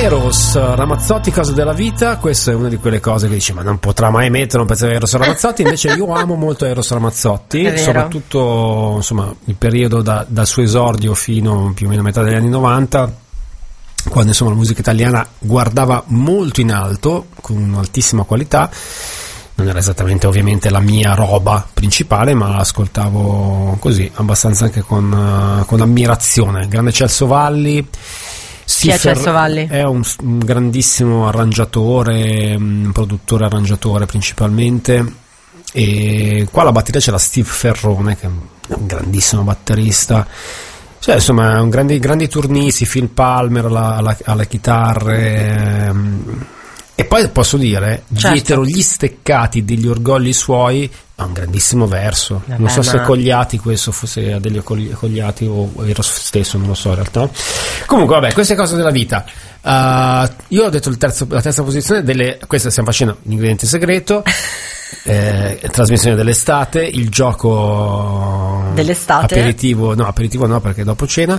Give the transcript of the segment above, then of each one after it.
Eros Ramazzotti, Cose della vita. Questa è una di quelle cose che dici ma non potrà mai mettere un pezzo di Eros Ramazzotti. Invece io amo molto Eros Ramazzotti, soprattutto insomma il periodo dal suo esordio fino più o meno a metà degli anni 90, quando insomma la musica italiana guardava molto in alto, con un'altissima qualità. Non era esattamente ovviamente la mia roba principale, ma l'ascoltavo così abbastanza anche con ammirazione. Grande Celso Valli. Chi è Celso Valli? È un grandissimo arrangiatore, un produttore arrangiatore principalmente, e qua alla batteria c'è la Steve Ferrone, che è un grandissimo batterista, cioè insomma un grandi turnisti, Phil Palmer alle chitarre, e poi posso dire, certo, dietro gli steccati degli orgogli suoi ha un grandissimo verso. Non so se Cogliati questo fosse Adelio Cogliati o Eros stesso, non lo so in realtà. Comunque vabbè, queste cose della vita. Io ho detto la terza posizione questa stiamo facendo l'ingrediente segreto, trasmissione dell'estate, il gioco dell'estate, aperitivo no perché dopo cena,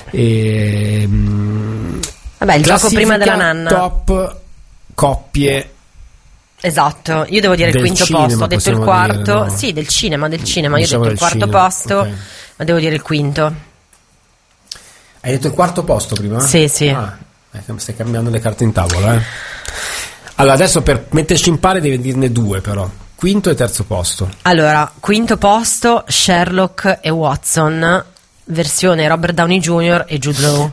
vabbè, il gioco prima della nanna, top coppie. Esatto, io devo dire il quinto cinema, posto, ho detto il quarto, dire, no? Sì, del cinema, io diciamo ho detto il quarto cinema, posto, okay. Ma devo dire il quinto. Hai detto il quarto posto prima? Sì. Stai cambiando le carte in tavola, Allora adesso per metterci in pari devi dirne due però, quinto e terzo posto. Allora, quinto posto, Sherlock e Watson, versione Robert Downey Jr. e Jude Law.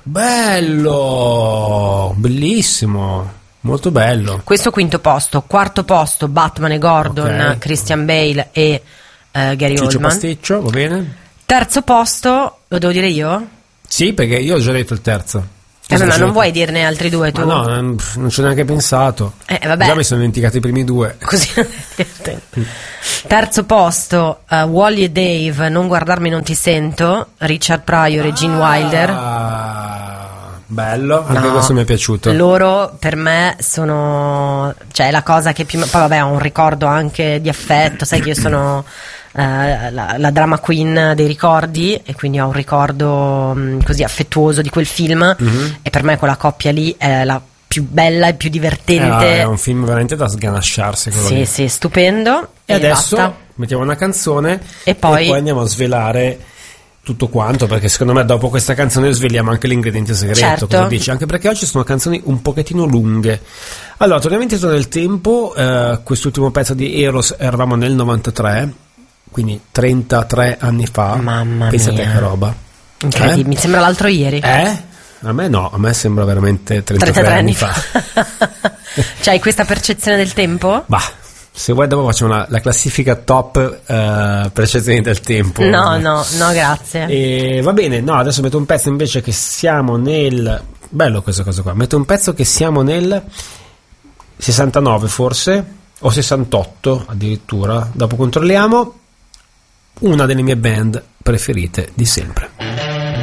Bello, bellissimo, molto bello. Questo quinto posto. Quarto posto, Batman e Gordon, Okay. Christian Bale e Gary Ciccio Oldman. Pasticcio, va bene? Terzo posto, lo devo dire io? Sì, perché io ho già detto il terzo. Ma non vuoi dirne altri due tu? Ma no, non ci ho neanche pensato. Vabbè. Già mi sono dimenticato i primi due. Così. Terzo posto, Wally e Dave, Non guardarmi non ti sento, Richard Pryor e Gene Wilder. Bello, anche questo mi è piaciuto. Loro per me sono, cioè, la cosa che più, poi vabbè, ho un ricordo anche di affetto, sai che io sono la drama queen dei ricordi, e quindi ho un ricordo così affettuoso di quel film, e per me quella coppia lì è la più bella e più divertente. È un film veramente da sganasciarsi. Sì, stupendo. E adesso basta. mettiamo una canzone e poi andiamo a svelare tutto quanto, perché secondo me dopo questa canzone sveliamo anche l'ingrediente segreto. Certo. Cosa dici? Anche perché oggi sono canzoni un pochettino lunghe. Allora, torniamo indietro nel tempo. Quest'ultimo pezzo di Eros eravamo nel 93, quindi 33 anni fa. Mamma Pensa mia, te che roba. incredibile, mi sembra l'altro ieri. A me no, a me sembra veramente 33 anni fa. Cioè, hai questa percezione del tempo? Bah, se vuoi dopo facciamo la classifica top percezioni del tempo. No, grazie. E va bene, no, adesso metto un pezzo invece che siamo nel... Bello questa cosa qua, metto un pezzo che siamo nel 69 forse, o 68 addirittura, dopo controlliamo, una delle mie band preferite di sempre.